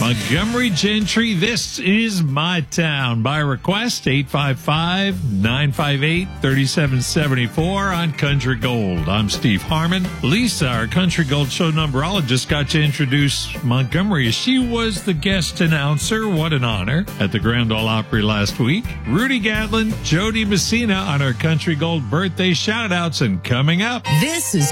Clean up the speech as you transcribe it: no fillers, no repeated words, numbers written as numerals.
Montgomery Gentry, this is my town. By request, 855-958-3774 on Country Gold. I'm Steve Harmon. Lisa, our Country Gold show numberologist, got to introduce Montgomery. She was the guest announcer. What an honor. At the Grand Ole Opry last week. Rudy Gatlin, Jody Messina on our Country Gold birthday shout-outs. And coming up, this is